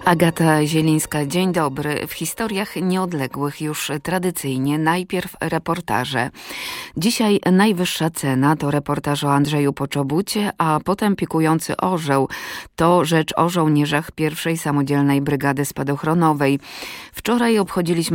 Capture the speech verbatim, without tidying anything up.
Agata Zielińska, dzień dobry. W historiach nieodległych już tradycyjnie najpierw reportaże. Dzisiaj najwyższa cena to reportaż o Andrzeju Poczobucie, a potem Pikujący orzeł. To rzecz o żołnierzach pierwszej Samodzielnej Brygady Spadochronowej. Wczoraj obchodziliśmy